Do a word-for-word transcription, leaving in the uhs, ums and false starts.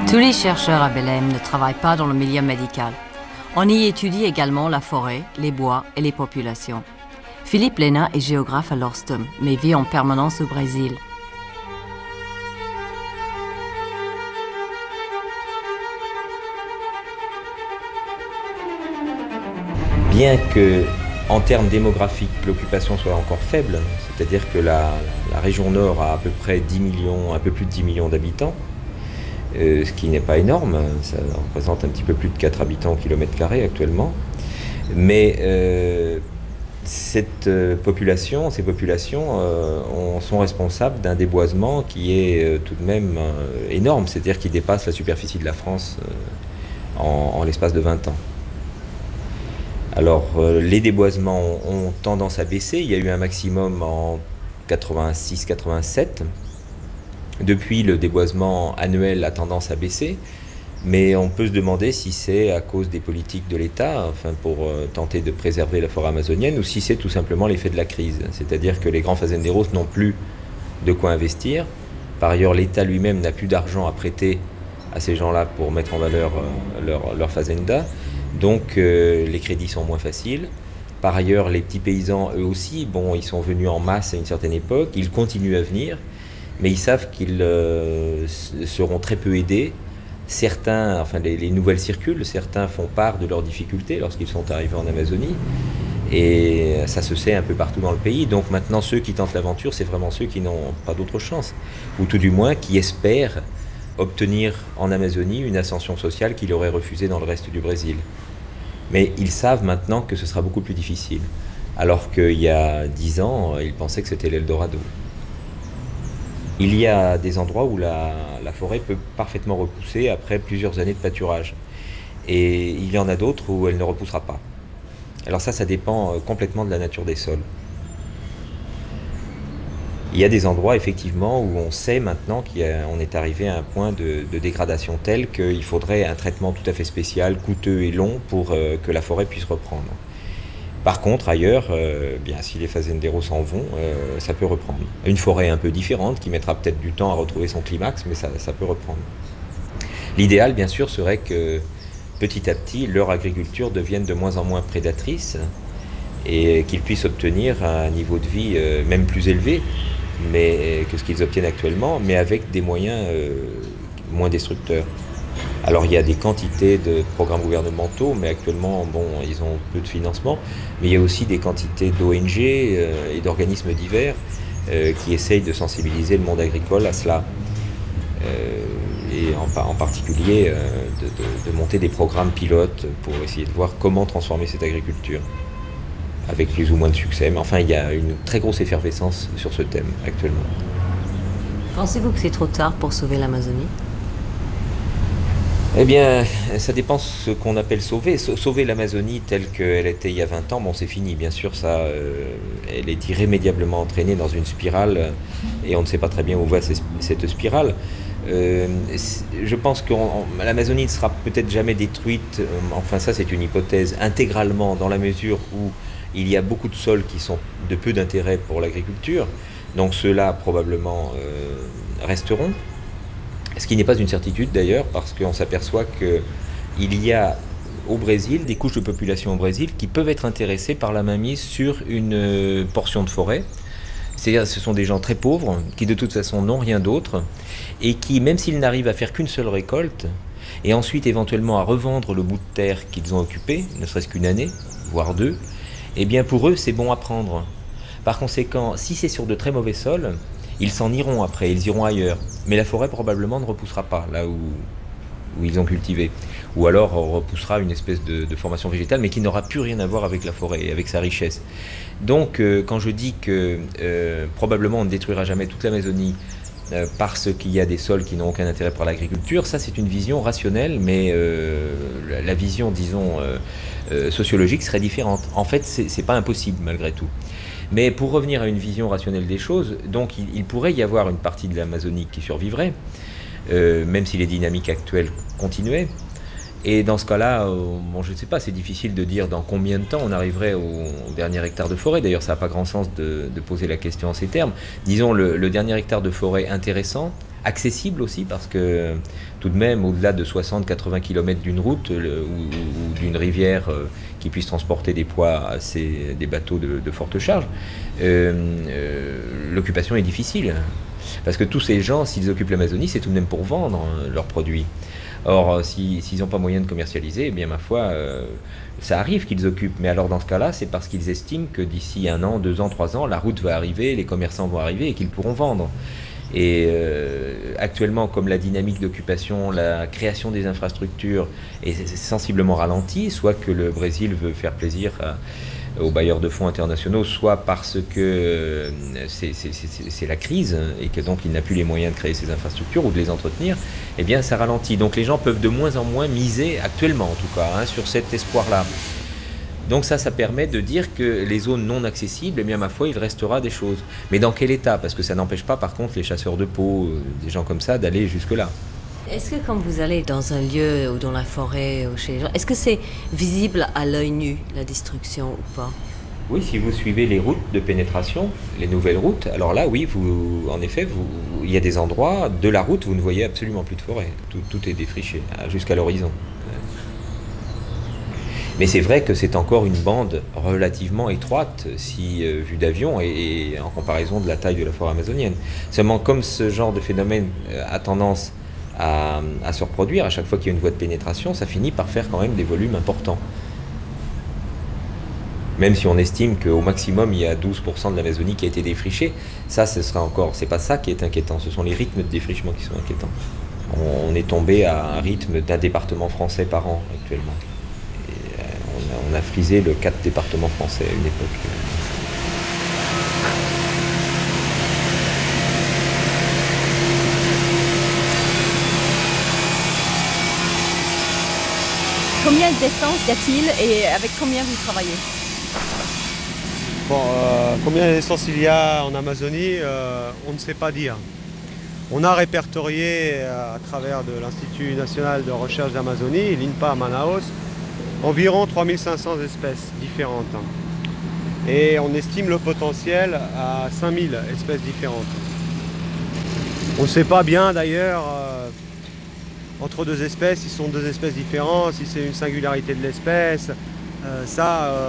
Tous les chercheurs à Belém ne travaillent pas dans le milieu médical. On y étudie également la forêt, les bois et les populations. Philippe Lena est géographe à l'Orstum, mais vit en permanence au Brésil. Bien que, en termes démographiques, l'occupation soit encore faible, c'est-à-dire que la, la région nord a à peu près dix millions, un peu plus de dix millions d'habitants, euh, ce qui n'est pas énorme, ça représente un petit peu plus de quatre habitants au kilomètre carré actuellement. Mais euh, cette euh, population, ces populations euh, ont, sont responsables d'un déboisement qui est euh, tout de même euh, énorme, c'est-à-dire qui dépasse la superficie de la France euh, en, en l'espace de vingt ans. Alors, euh, les déboisements ont, ont tendance à baisser. Il y a eu un maximum en quatre-vingt-six quatre-vingt-sept. Depuis, le déboisement annuel a tendance à baisser. Mais on peut se demander si c'est à cause des politiques de l'État, enfin pour euh, tenter de préserver la forêt amazonienne, ou si c'est tout simplement l'effet de la crise. C'est-à-dire que les grands fazendeiros n'ont plus de quoi investir. Par ailleurs, l'État lui-même n'a plus d'argent à prêter à ces gens-là pour mettre en valeur euh, leur, leur fazenda. Donc euh, les crédits sont moins faciles. Par ailleurs, les petits paysans, eux aussi, bon, ils sont venus en masse à une certaine époque, ils continuent à venir, mais ils savent qu'ils euh, seront très peu aidés. Certains, enfin les, les nouvelles circulent, certains font part de leurs difficultés lorsqu'ils sont arrivés en Amazonie, et ça se sait un peu partout dans le pays. Donc maintenant, ceux qui tentent l'aventure, c'est vraiment ceux qui n'ont pas d'autre chance, ou tout du moins qui espèrent obtenir en Amazonie une ascension sociale qu'il aurait refusée dans le reste du Brésil. Mais ils savent maintenant que ce sera beaucoup plus difficile, alors qu'il y a dix ans, ils pensaient que c'était l'Eldorado. Il y a des endroits où la, la forêt peut parfaitement repousser après plusieurs années de pâturage. Et il y en a d'autres où elle ne repoussera pas. Alors ça, ça dépend complètement de la nature des sols. Il y a des endroits, effectivement, où on sait maintenant qu'on est arrivé à un point de, de dégradation tel qu'il faudrait un traitement tout à fait spécial, coûteux et long pour euh, que la forêt puisse reprendre. Par contre, ailleurs, euh, bien, si les fazendeiros s'en vont, euh, ça peut reprendre. Une forêt un peu différente, qui mettra peut-être du temps à retrouver son climax, mais ça, ça peut reprendre. L'idéal, bien sûr, serait que petit à petit, leur agriculture devienne de moins en moins prédatrice et qu'ils puissent obtenir un niveau de vie euh, même plus élevé mais, que ce qu'ils obtiennent actuellement, mais avec des moyens euh, moins destructeurs. Alors il y a des quantités de programmes gouvernementaux, mais actuellement, bon, ils ont peu de financement, mais il y a aussi des quantités d'O N G euh, et d'organismes divers euh, qui essayent de sensibiliser le monde agricole à cela. Euh, et en, en particulier euh, de, de, de monter des programmes pilotes pour essayer de voir comment transformer cette agriculture, avec plus ou moins de succès. Mais enfin, il y a une très grosse effervescence sur ce thème actuellement. Pensez-vous que c'est trop tard pour sauver l'Amazonie ? Eh bien, ça dépend de ce qu'on appelle sauver. Sauver l'Amazonie telle qu'elle était il y a vingt ans, bon, c'est fini, bien sûr, ça, euh, elle est irrémédiablement entraînée dans une spirale, et on ne sait pas très bien où va cette spirale. Euh, je pense que l'Amazonie ne sera peut-être jamais détruite, enfin ça c'est une hypothèse, intégralement, dans la mesure où il y a beaucoup de sols qui sont de peu d'intérêt pour l'agriculture, donc ceux-là probablement euh, resteront. Ce qui n'est pas une certitude d'ailleurs, parce qu'on s'aperçoit qu'il y a au Brésil des couches de population au Brésil qui peuvent être intéressées par la mainmise sur une portion de forêt. C'est-à-dire ce sont des gens très pauvres qui de toute façon n'ont rien d'autre et qui, même s'ils n'arrivent à faire qu'une seule récolte et ensuite éventuellement à revendre le bout de terre qu'ils ont occupé, ne serait-ce qu'une année, voire deux, eh bien pour eux c'est bon à prendre. Par conséquent, si c'est sur de très mauvais sols, ils s'en iront après, ils iront ailleurs. Mais la forêt probablement ne repoussera pas là où, où ils ont cultivé. Ou alors repoussera une espèce de, de formation végétale, mais qui n'aura plus rien à voir avec la forêt et avec sa richesse. Donc euh, quand je dis que euh, probablement on ne détruira jamais toute l'Amazonie euh, parce qu'il y a des sols qui n'ont aucun intérêt pour l'agriculture, ça c'est une vision rationnelle, mais euh, la, la vision, disons, euh, euh, sociologique serait différente. En fait, c'est, c'est pas impossible malgré tout. Mais pour revenir à une vision rationnelle des choses, donc il, il pourrait y avoir une partie de l'Amazonie qui survivrait, euh, même si les dynamiques actuelles continuaient. Et dans ce cas-là, euh, bon, je ne sais pas, c'est difficile de dire dans combien de temps on arriverait au, au dernier hectare de forêt. D'ailleurs, ça n'a pas grand sens de, de poser la question en ces termes. Disons, le, le dernier hectare de forêt intéressant, accessible aussi, parce que tout de même, au-delà de soixante à quatre-vingts kilomètres d'une route le, ou, ou d'une rivière euh, qui puisse transporter des poids assez, des bateaux de, de forte charge, euh, euh, l'occupation est difficile. Parce que tous ces gens, s'ils occupent l'Amazonie, c'est tout de même pour vendre hein, leurs produits. Or, si, s'ils n'ont pas moyen de commercialiser, eh bien, ma foi, euh, ça arrive qu'ils occupent. Mais alors, dans ce cas-là, c'est parce qu'ils estiment que d'ici un an, deux ans, trois ans, la route va arriver, les commerçants vont arriver et qu'ils pourront vendre. Et euh, actuellement, comme la dynamique d'occupation, la création des infrastructures est sensiblement ralentie, soit que le Brésil veut faire plaisir à, aux bailleurs de fonds internationaux, soit parce que euh, c'est, c'est, c'est, c'est la crise et que donc il n'a plus les moyens de créer ces infrastructures ou de les entretenir, eh bien ça ralentit. Donc les gens peuvent de moins en moins miser, actuellement en tout cas, hein, sur cet espoir-là. Donc ça, ça permet de dire que les zones non accessibles, eh bien ma foi, il restera des choses. Mais dans quel état? Parce que ça n'empêche pas par contre les chasseurs de peau, euh, des gens comme ça, d'aller jusque-là. Est-ce que quand vous allez dans un lieu ou dans la forêt ou chez les gens, est-ce que c'est visible à l'œil nu, la destruction ou pas? Oui, si vous suivez les routes de pénétration, les nouvelles routes, alors là, oui, vous, en effet, vous, il y a des endroits de la route où vous ne voyez absolument plus de forêt. Tout, tout est défriché, jusqu'à l'horizon. Mais c'est vrai que c'est encore une bande relativement étroite, si euh, vue d'avion, et, et en comparaison de la taille de la forêt amazonienne. Seulement, comme ce genre de phénomène euh, a tendance à, à se reproduire, à chaque fois qu'il y a une voie de pénétration, ça finit par faire quand même des volumes importants. Même si on estime qu'au maximum il y a douze pour cent de l'Amazonie qui a été défrichée, ça ce sera encore, c'est pas ça qui est inquiétant, ce sont les rythmes de défrichement qui sont inquiétants. On, on est tombé à un rythme d'un département français par an actuellement. Et, euh, on, a, on a frisé le quatre départements français à une époque. Combien d'essence y a-t-il et avec combien vous travaillez? Bon, euh, combien d'essence il y a en Amazonie, euh, on ne sait pas dire. On a répertorié euh, à travers de l'Institut national de recherche d'Amazonie, l'INPA à Manaus, environ trois mille cinq cents espèces différentes. Et on estime le potentiel à cinq mille espèces différentes. On ne sait pas bien d'ailleurs, euh, entre deux espèces, si ce sont deux espèces différentes, si c'est une singularité de l'espèce. Euh, ça, euh,